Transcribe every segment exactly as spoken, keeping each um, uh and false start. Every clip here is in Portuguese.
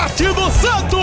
parte do Santos.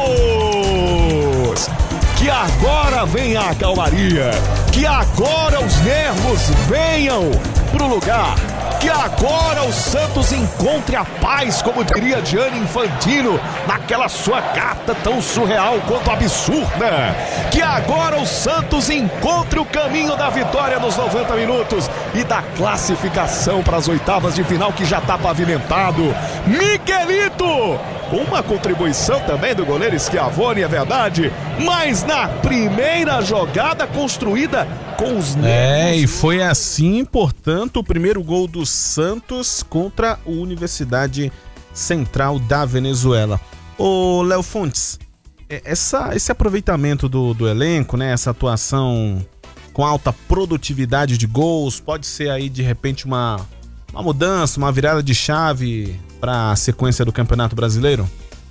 Que agora venha a calmaria, que agora os nervos venham pro lugar, que agora o Santos encontre a paz, como diria Gianni Infantino, naquela sua carta tão surreal quanto absurda. Que agora o Santos encontre o caminho da vitória nos noventa minutos e da classificação para as oitavas de final que já está pavimentado. Miguelito, uma contribuição também do goleiro Schiavoni, é verdade, mas na primeira jogada construída com os nervos. É, e foi assim, portanto, o primeiro gol do Santos contra a Universidade Central da Venezuela. Ô, Léo Fontes, essa, esse aproveitamento do, do elenco, né, essa atuação com alta produtividade de gols, pode ser aí de repente uma, uma mudança, uma virada de chave para a sequência do Campeonato Brasileiro?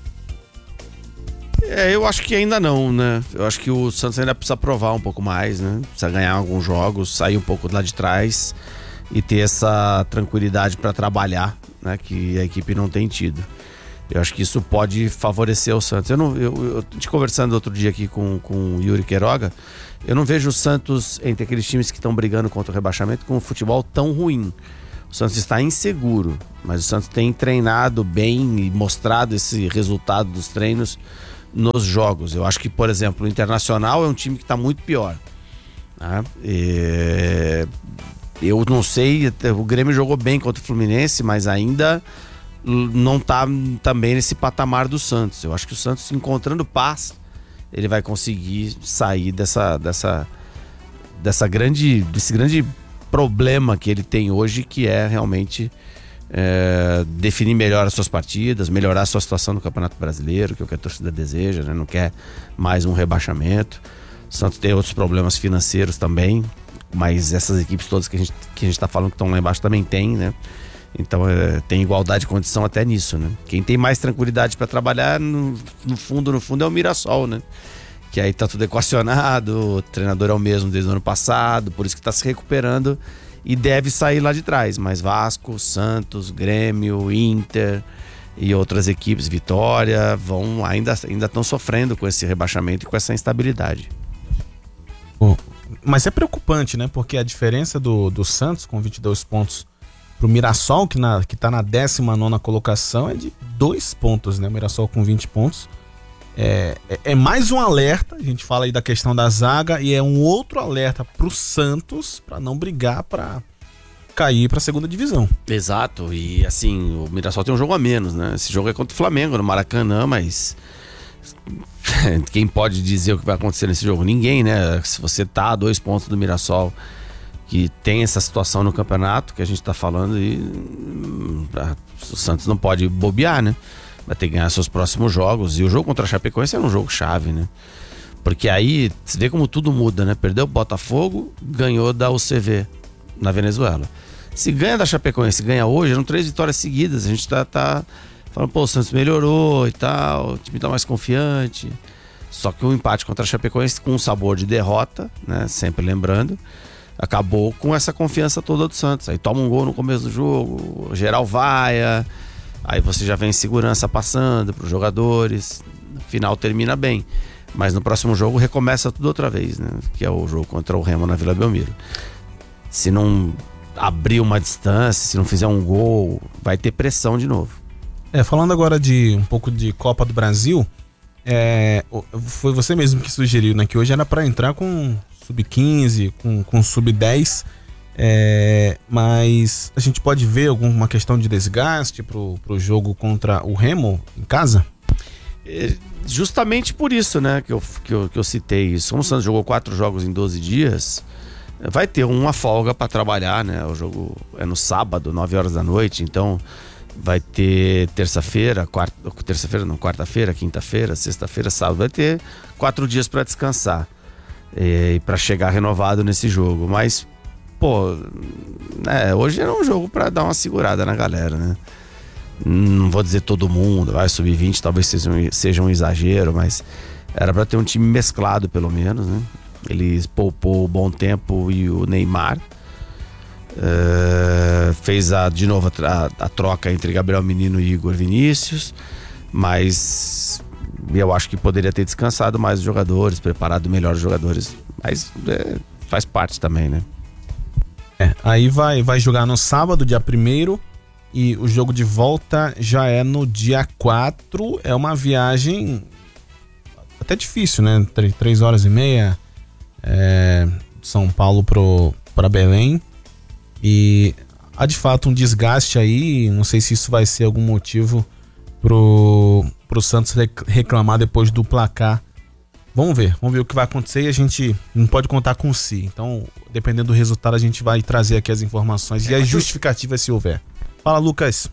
É, eu acho que ainda não, né? Eu acho que o Santos ainda precisa provar um pouco mais, né? Precisa ganhar alguns jogos, sair um pouco lá de trás e ter essa tranquilidade para trabalhar, né? Que a equipe não tem tido. Eu acho que isso pode favorecer o Santos. Eu não, eu, eu te conversando outro dia aqui com, com o Yuri Queiroga, eu não vejo o Santos, entre aqueles times que estão brigando contra o rebaixamento, com um futebol tão ruim. O Santos está inseguro, mas o Santos tem treinado bem e mostrado esse resultado dos treinos nos jogos. Eu acho que, por exemplo, o Internacional é um time que está muito pior, né? E eu não sei, o Grêmio jogou bem contra o Fluminense, mas ainda não está também nesse patamar do Santos. Eu acho que o Santos, encontrando paz, ele vai conseguir sair dessa, dessa, dessa grande, desse grande problema que ele tem hoje, que é realmente é, definir melhor as suas partidas, melhorar a sua situação no Campeonato Brasileiro, que é o que a torcida deseja, né? Não quer mais um rebaixamento. O Santos tem outros problemas financeiros também, mas essas equipes todas que a gente que a gente está falando que estão lá embaixo também tem, né? Então é, tem igualdade de condição até nisso, né? Quem tem mais tranquilidade para trabalhar, no, no fundo, no fundo é o Mirassol, né? Que aí tá tudo equacionado, o treinador é o mesmo desde o ano passado, por isso que tá se recuperando e deve sair lá de trás. Mas Vasco, Santos, Grêmio, Inter e outras equipes, Vitória, vão ainda ainda estão sofrendo com esse rebaixamento e com essa instabilidade. Oh, mas é preocupante, né? Porque a diferença do, do Santos com vinte e dois pontos pro Mirassol, que, na, que tá na décima nona colocação, é de dois pontos, né? O Mirassol com vinte pontos. É, é, é mais um alerta, a gente fala aí da questão da zaga, e é um outro alerta pro Santos para não brigar para cair para a segunda divisão. Exato, e assim, o Mirassol tem um jogo a menos, né? Esse jogo é contra o Flamengo no Maracanã, mas quem pode dizer o que vai acontecer nesse jogo? Ninguém, né? Se você tá a dois pontos do Mirassol, que tem essa situação no campeonato que a gente tá falando, e o Santos não pode bobear, né? Vai ter que ganhar seus próximos jogos. E o jogo contra a Chapecoense era um jogo chave, né? Porque aí você vê como tudo muda, né? Perdeu o Botafogo, ganhou da U C V na Venezuela. Se ganha da Chapecoense, ganha hoje, eram três vitórias seguidas. A gente tá, tá falando, pô, o Santos melhorou e tal, o time tá mais confiante. Só que o empate contra a Chapecoense, com um sabor de derrota, né? Sempre lembrando, acabou com essa confiança toda do Santos. Aí toma um gol no começo do jogo, geral vaia. Aí você já vem em segurança passando para os jogadores, no final termina bem, mas no próximo jogo recomeça tudo outra vez, né? Que é o jogo contra o Remo na Vila Belmiro. Se não abrir uma distância, se não fizer um gol, vai ter pressão de novo. É, falando agora de um pouco de Copa do Brasil, é, foi você mesmo que sugeriu, né? Que hoje era para entrar com sub quinze, com, com sub dez. É, mas a gente pode ver alguma questão de desgaste pro, pro jogo contra o Remo em casa? É, justamente por isso, né, que eu, que, eu, que eu citei isso. Como o Santos jogou quatro jogos em doze dias, vai ter uma folga para trabalhar, né? O jogo é no sábado, nove horas da noite, então vai ter terça-feira, quarta, terça-feira não, quarta-feira, quinta-feira, sexta-feira, sábado, vai ter quatro dias para descansar e para chegar renovado nesse jogo. Mas pô, é, hoje era um jogo pra dar uma segurada na galera, né? Não vou dizer todo mundo, vai sub vinte, talvez seja um, seja um exagero, mas era pra ter um time mesclado pelo menos, né? Ele poupou o Bom Tempo e o Neymar. Uh, fez a, de novo a, a troca entre Gabriel Menino e Igor Vinícius. Mas eu acho que poderia ter descansado mais os jogadores, preparado melhor os jogadores. Mas é, faz parte também, né? É, aí vai, vai jogar no sábado, dia primeiro, e o jogo de volta já é no dia quatro. É uma viagem até difícil, né? Três, três horas e meia, é, de São Paulo pro, pra Belém. E há de fato um desgaste aí. Não sei se isso vai ser algum motivo pro, pro Santos reclamar depois do placar. Vamos ver, vamos ver o que vai acontecer, e a gente não pode contar com si. Então, dependendo do resultado, a gente vai trazer aqui as informações é, e as justificativas se houver. Fala, Lucas.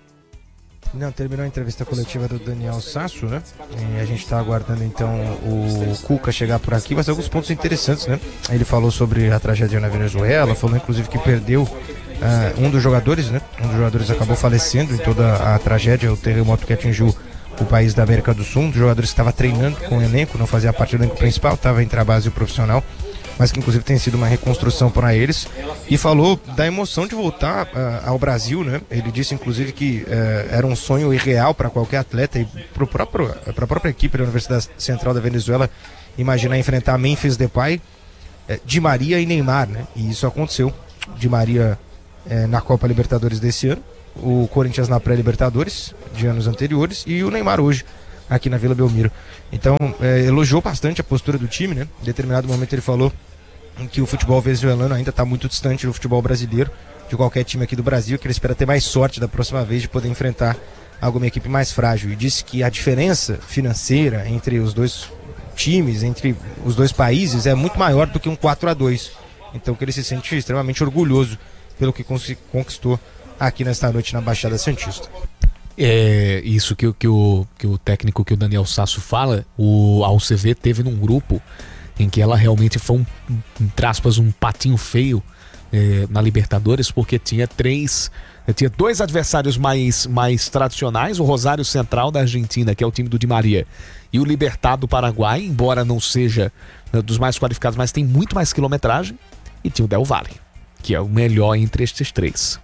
Não, terminou a entrevista coletiva do Daniel Sasso, né? E a gente está aguardando então o Cuca chegar por aqui, mas alguns pontos interessantes, né? Ele falou sobre a tragédia na Venezuela, falou inclusive que perdeu uh, um dos jogadores, né? Um dos jogadores acabou falecendo em toda a tragédia, o terremoto que atingiu o país da América do Sul. Um dos jogadores que estava treinando com o elenco, não fazia parte do elenco principal, estava entre a base e o profissional, mas que inclusive tem sido uma reconstrução para eles, e falou da emoção de voltar uh, ao Brasil, né? Ele disse inclusive que uh, era um sonho irreal para qualquer atleta e para a própria equipe da Universidade Central da Venezuela imaginar enfrentar Memphis Depay, uh, Di Maria e Neymar, né? E isso aconteceu. Di Maria uh, na Copa Libertadores desse ano, o Corinthians na pré-Libertadores de anos anteriores e o Neymar hoje aqui na Vila Belmiro. Então é, elogiou bastante a postura do time, né? Em determinado momento ele falou que o futebol venezuelano ainda está muito distante do futebol brasileiro, de qualquer time aqui do Brasil, que ele espera ter mais sorte da próxima vez de poder enfrentar alguma equipe mais frágil, e disse que a diferença financeira entre os dois times, entre os dois países, é muito maior do que um quatro a dois. Então que ele se sente extremamente orgulhoso pelo que conquistou aqui nesta noite na Baixada Santista. É isso que, que, o, que o técnico, que o Daniel Sasso fala. O, a U C V teve num grupo em que ela realmente foi um, entre aspas, um patinho feio é, na Libertadores, porque tinha três, tinha dois adversários mais, mais tradicionais, o Rosário Central da Argentina, que é o time do Di Maria, e o Libertad do Paraguai, embora não seja né, dos mais qualificados, mas tem muito mais quilometragem, e tinha o Del Valle, que é o melhor entre estes três.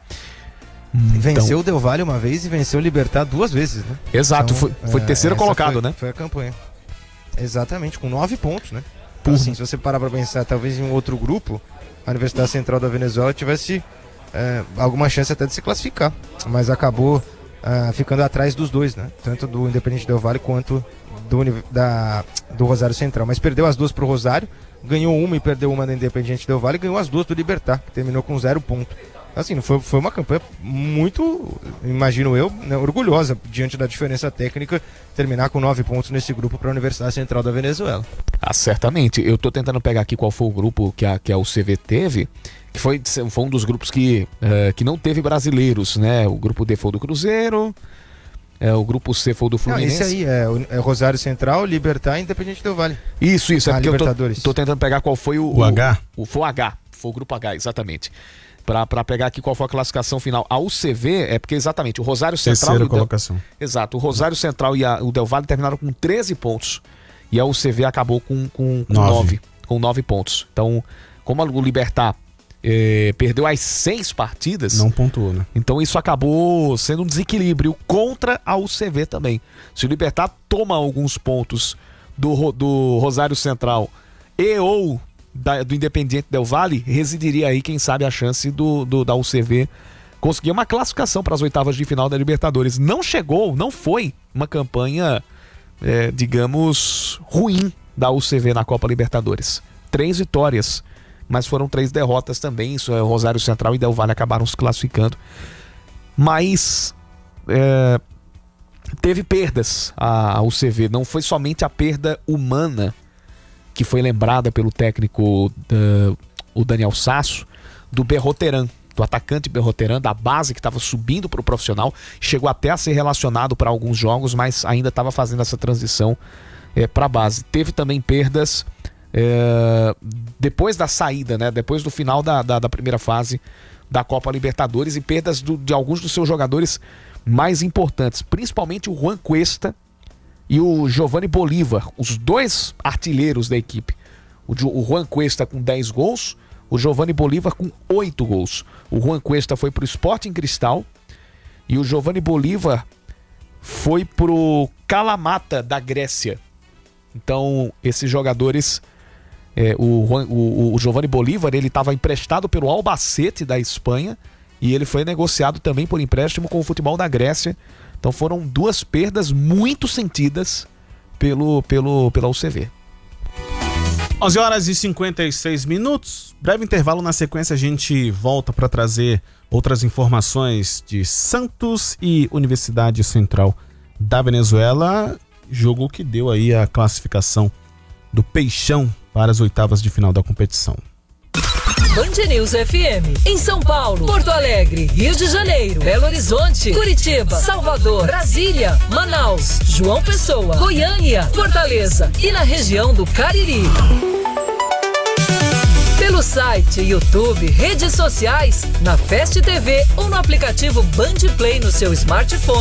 Venceu então, o Del Valle uma vez e venceu o Libertad duas vezes, né? Exato, então, foi, foi é, terceiro colocado, foi, né? Foi a campanha. Exatamente, com nove pontos, né? Então, assim, se você parar pra pensar, talvez em um outro grupo, a Universidade Central da Venezuela tivesse é, alguma chance até de se classificar, mas acabou é, ficando atrás dos dois, né? Tanto do Independiente Del Valle quanto do, da, do Rosário Central. Mas perdeu as duas pro Rosário, ganhou uma e perdeu uma do Independiente Del Valle, e ganhou as duas do Libertad, que terminou com zero ponto. Assim, foi, foi uma campanha muito, imagino eu, né, orgulhosa diante da diferença técnica, terminar com nove pontos nesse grupo para a Universidade Central da Venezuela. Ah, certamente. Eu tô tentando pegar aqui qual foi o grupo que a, que a U C V teve, que foi, foi um dos grupos que, uh, que não teve brasileiros, né? O grupo D foi do Cruzeiro, é, o grupo C foi do Fluminense. Não, esse aí é, é Rosário Central, Libertad e Independente Del Valle. Isso, isso. É ah, porque eu tô, tô tentando pegar qual foi o... O, o H? O, foi o H, foi o grupo H, exatamente. Para pegar aqui qual foi a classificação final. A U C V é porque exatamente o Rosário Central... Terceira e o colocação. Del... Exato, o Rosário Central e a, o Del Valle terminaram com treze pontos. E a U C V acabou com, com, com nove. Com nove pontos. Então, como o Libertad eh, perdeu as seis partidas... Não pontuou, né? Então isso acabou sendo um desequilíbrio contra a U C V também. Se o Libertad toma alguns pontos do, do Rosário Central e ou... Da, do Independiente Del Valle, residiria aí, quem sabe, a chance do, do, da U C V conseguir uma classificação para as oitavas de final da Libertadores. Não chegou, não foi uma campanha, é, digamos, ruim da U C V na Copa Libertadores. Três vitórias, mas foram três derrotas também. Isso é, Rosário Central e Del Valle acabaram se classificando. Mas é, teve perdas a, a U C V, não foi somente a perda humana que foi lembrada pelo técnico uh, o Daniel Sasso, do Berroteran, do atacante Berroteran, da base que estava subindo para o profissional, chegou até a ser relacionado para alguns jogos, mas ainda estava fazendo essa transição é, para a base. Teve também perdas é, depois da saída, né, depois do final da, da, da primeira fase da Copa Libertadores, e perdas do, de alguns dos seus jogadores mais importantes, principalmente o Juan Cuesta e o Giovanni Bolívar, os dois artilheiros da equipe. O, o Juan Cuesta com dez gols, o Giovanni Bolívar com oito gols. O Juan Cuesta foi para o Sporting Cristal e o Giovanni Bolívar foi pro Kalamata da Grécia. Então, esses jogadores, é, o, o, o Giovanni Bolívar, ele estava emprestado pelo Albacete da Espanha e ele foi negociado também por empréstimo com o futebol da Grécia. Então foram duas perdas muito sentidas pelo, pelo, pela U C V. onze horas e cinquenta e seis minutos. Breve intervalo, na sequência a gente volta para trazer outras informações de Santos e Universidade Central da Venezuela. Jogo que deu aí a classificação do Peixão para as oitavas de final da competição. Band News F M, em São Paulo, Porto Alegre, Rio de Janeiro, Belo Horizonte, Curitiba, Salvador, Brasília, Manaus, João Pessoa, Goiânia, Fortaleza e na região do Cariri. Pelo site, YouTube, redes sociais, na Fast T V ou no aplicativo Band Play no seu smartphone.